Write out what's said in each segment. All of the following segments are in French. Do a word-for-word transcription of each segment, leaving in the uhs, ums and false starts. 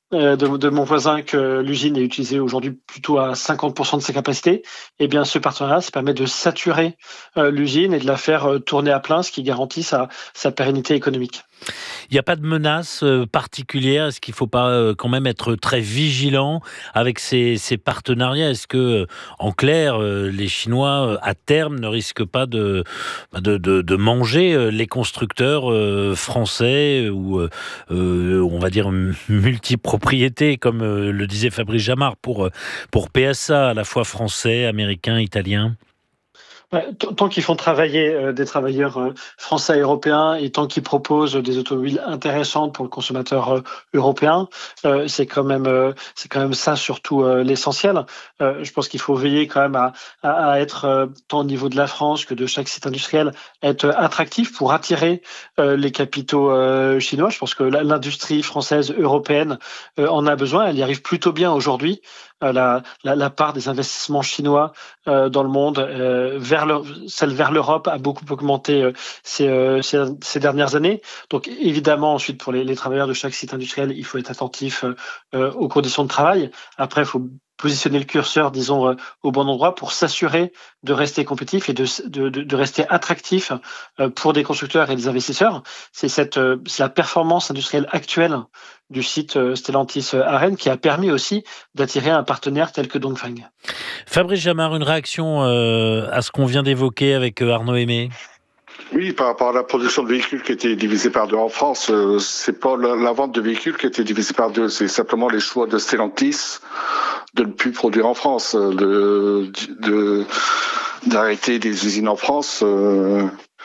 euh, de, de mon voisin que l'usine est utilisée aujourd'hui plutôt à cinquante pour cent de ses capacités, eh bien ce partenariat, ça permet de saturer euh, l'usine et de la faire euh, tourner à plein, ce qui garantit sa, sa pérennité économique. Il n'y a pas de menace euh, particulière. Est-ce qu'il ne faut pas euh, quand même être très vigilant avec ces, ces partenariats? Est-ce que, euh, en clair, euh, les Chinois, euh, à terme, ne risquent pas de, bah, de, de, de manger euh, les constructeurs euh, français ou, euh, euh, on va dire, m- multipropriétés, comme euh, le disait Fabrice Jamard, pour, euh, pour P S A, à la fois français, américain, italien? Ouais, t- tant qu'ils font travailler euh, des travailleurs euh, français et européens et tant qu'ils proposent des automobiles intéressantes pour le consommateur euh, européen, euh, c'est quand même euh, c'est quand même ça surtout euh, l'essentiel. Euh, je pense qu'il faut veiller quand même à, à, à être euh, tant au niveau de la France que de chaque site industriel être attractif pour attirer euh, les capitaux euh, chinois. Je pense que la- l'industrie française européenne euh, en a besoin. Elle y arrive plutôt bien aujourd'hui. Euh, la, la, la part des investissements chinois euh, dans le monde euh, vers le, celle vers l'Europe a beaucoup augmenté euh, ces, euh, ces, ces dernières années. Donc évidemment ensuite pour les, les travailleurs de chaque site industriel, il faut être attentif euh, euh, aux conditions de travail. Après, il faut positionner le curseur, disons, euh, au bon endroit pour s'assurer de rester compétitif et de, de, de, de rester attractif euh, pour des constructeurs et des investisseurs. C'est cette, euh, c'est la performance industrielle actuelle du site euh, Stellantis euh, à Rennes qui a permis aussi d'attirer un partenaire tel que Dongfeng. Fabrice Jamard, une réaction euh, à ce qu'on vient d'évoquer avec euh, Arnaud Aimé? Oui, par rapport à la production de véhicules qui était divisée par deux en France, euh, c'est pas la, la vente de véhicules qui était divisée par deux, c'est simplement les choix de Stellantis de ne plus produire en France, euh, de, de d'arrêter des usines en France euh,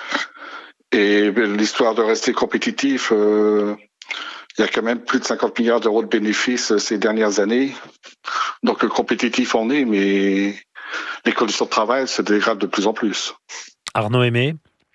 et l'histoire de rester compétitif. Euh, il y a quand même plus de cinquante milliards d'euros de bénéfices ces dernières années. Donc le compétitif on est, mais les conditions de travail se dégradent de plus en plus. Arnaud Aimé?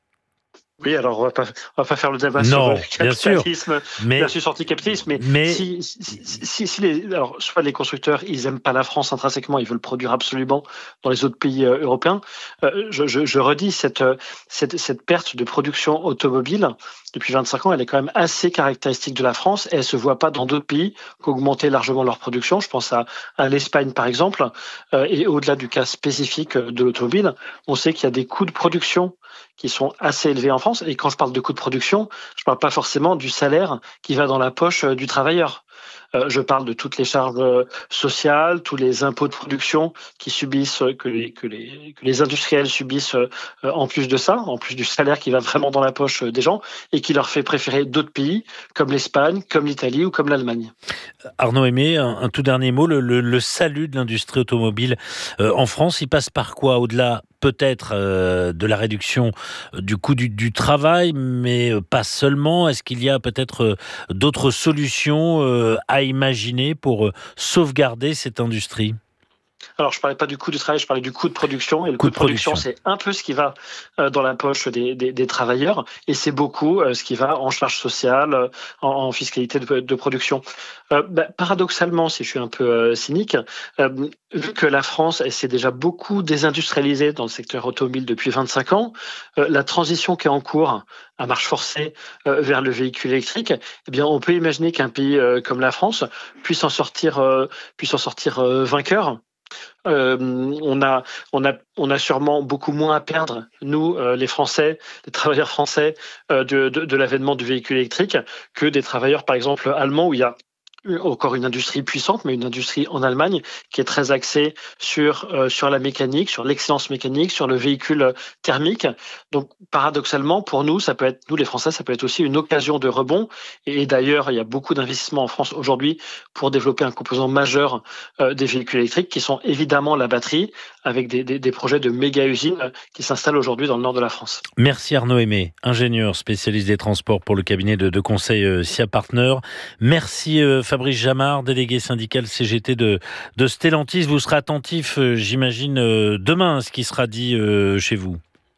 Oui, alors on va pas, on va pas faire le débat sur Non, le bien sûr, capitalisme mais, versus anticapitalisme, mais, mais si, si, si, si les, alors soit les constructeurs ils aiment pas la France intrinsèquement, ils veulent produire absolument dans les autres pays euh, européens. Euh, je, je, je redis cette, cette cette perte de production automobile depuis vingt-cinq ans, elle est quand même assez caractéristique de la France et elle se voit pas dans d'autres pays qu'augmenter largement leur production. Je pense à, à l'Espagne par exemple, euh, et au-delà du cas spécifique de l'automobile, on sait qu'il y a des coûts de production qui sont assez élevés en France. Et quand je parle de coûts de production, je ne parle pas forcément du salaire qui va dans la poche du travailleur. Euh, je parle de toutes les charges euh, sociales, tous les impôts de production qui subissent, que les, que les, que les industriels subissent euh, en plus de ça, en plus du salaire qui va vraiment dans la poche des gens et qui leur fait préférer d'autres pays comme l'Espagne, comme l'Italie ou comme l'Allemagne. Arnaud Aimé, un, un tout dernier mot, le, le, le salut de l'industrie automobile euh, en France, il passe par quoi? Au-delà peut-être euh, de la réduction du coût du, du travail, mais euh, pas seulement. Est-ce qu'il y a peut-être euh, d'autres solutions euh, à imaginer pour euh, sauvegarder cette industrie? Alors, je parlais pas du coût du travail, je parlais du coût de production. Et le Coût coût de de production, production. c'est un peu ce qui va euh, dans la poche des, des, des travailleurs, et c'est beaucoup euh, ce qui va en charge sociale, euh, en, en fiscalité de, de production. Euh, bah, paradoxalement, si je suis un peu euh, cynique, euh, vu que la France elle s'est déjà beaucoup désindustrialisée dans le secteur automobile depuis vingt-cinq ans, euh, la transition qui est en cours à marche forcée euh, vers le véhicule électrique, eh bien, on peut imaginer qu'un pays euh, comme la France puisse en sortir, euh, puisse en sortir euh, vainqueur. Euh, on a, on a, on a sûrement beaucoup moins à perdre, nous, euh, les Français, les travailleurs français, euh, de, de, de l'avènement du véhicule électrique, que des travailleurs, par exemple, allemands, où il y a encore une industrie puissante, mais une industrie en Allemagne qui est très axée sur euh, sur la mécanique, sur l'excellence mécanique, sur le véhicule thermique. Donc paradoxalement, pour nous, ça peut être nous les Français, ça peut être aussi une occasion de rebond. Et, et d'ailleurs, il y a beaucoup d'investissements en France aujourd'hui pour développer un composant majeur euh, des véhicules électriques, qui sont évidemment la batterie, avec des, des, des projets de méga usines qui s'installent aujourd'hui dans le nord de la France. Merci Arnaud Aimé, ingénieur spécialiste des transports pour le cabinet de, de conseil euh, S I A Partner. Merci euh, Fabrice Jamard, délégué syndical C G T de, de Stellantis. Vous serez attentif, euh, j'imagine, euh, demain à ce qui sera dit euh, chez vous.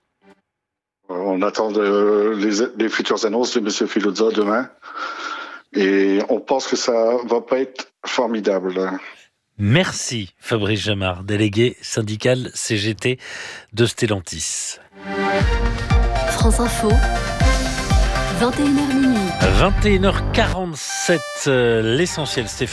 On attend de, les, les futures annonces de M. Filosa demain et on pense que ça va pas être formidable. Merci Fabrice Jamard, délégué syndical C G T de Stellantis. France Info, vingt et une heures minuit. vingt et une heures quarante-sept, euh, l'essentiel Stéphane.